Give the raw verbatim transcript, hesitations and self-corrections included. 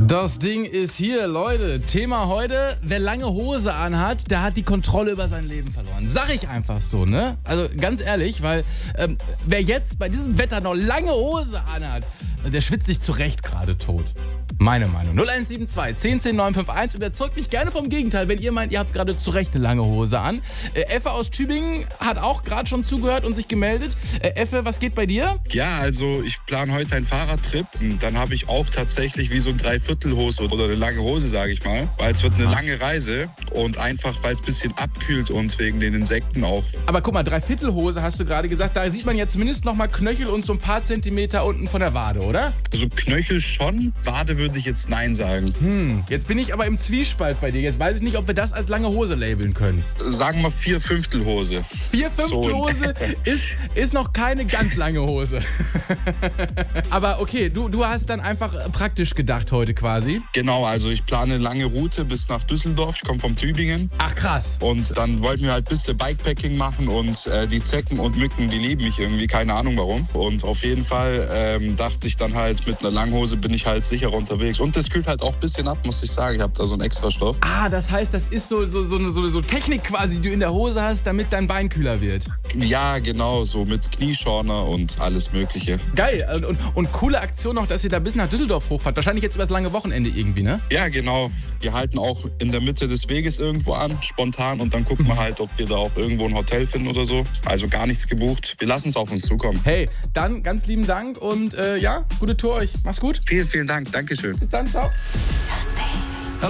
Das Ding ist hier, Leute. Thema heute, wer lange Hose anhat, der hat die Kontrolle über sein Leben verloren. Sag ich einfach so, ne? Also ganz ehrlich, weil ähm, wer jetzt bei diesem Wetter noch lange Hose anhat, der schwitzt sich zu Recht gerade tot. Meine Meinung. null eins sieben zwei, zehn zehn, neun fünf eins. Überzeugt mich gerne vom Gegenteil, wenn ihr meint, ihr habt gerade zu Recht eine lange Hose an. Äh, Effe aus Tübingen hat auch gerade schon zugehört und sich gemeldet. Äh, Effe, was geht bei dir? Ja, also ich plane heute einen Fahrradtrip. Dann habe ich auch tatsächlich wie so ein Dreiviertelhose oder eine lange Hose, sage ich mal. Weil es wird eine lange Reise und einfach, weil es ein bisschen abkühlt und wegen den Insekten auch. Aber guck mal, Dreiviertelhose hast du gerade gesagt. Da sieht man ja zumindest noch mal Knöchel und so ein paar Zentimeter unten von der Wade, oder? Also Knöchel schon, Wade würde ich jetzt nein sagen. Hm, jetzt bin ich aber im Zwiespalt bei dir. Jetzt weiß ich nicht, ob wir das als lange Hose labeln können. Sagen wir vier Fünftelhose. Vier Fünftelhose ist, ist noch keine ganz lange Hose. Aber okay, du, du hast dann einfach praktisch gedacht heute quasi. Genau, also ich plane eine lange Route bis nach Düsseldorf. Ich komme vom Tübingen. Ach krass. Und dann wollten wir halt ein bisschen Bikepacking machen und äh, die Zecken und Mücken, die lieben mich irgendwie, keine Ahnung warum. Und auf jeden Fall ähm, dachte ich dann halt, mit einer Langhose bin ich halt sicherer unterwegs. Und das kühlt halt auch ein bisschen ab, muss ich sagen. Ich habe da so einen Extrastoff. Ah, das heißt, das ist so, so, so, eine, so, so Technik quasi, die du in der Hose hast, damit dein Bein kühler wird. Ja, genau, so mit Knieschorner und alles Mögliche. Geil. Und, und, und coole Aktion noch, dass ihr da bis nach Düsseldorf hochfahrt. Wahrscheinlich jetzt übers lange Wochenende irgendwie, ne? Ja, genau. Wir halten auch in der Mitte des Weges irgendwo an, spontan. Und dann gucken wir halt, ob wir da auch irgendwo ein Hotel finden oder so. Also gar nichts gebucht. Wir lassen es auf uns zukommen. Hey, dann ganz lieben Dank und äh, ja, gute Tour euch. Mach's gut. Vielen, vielen Dank. Dankeschön. Bis dann, ciao. Das Ding.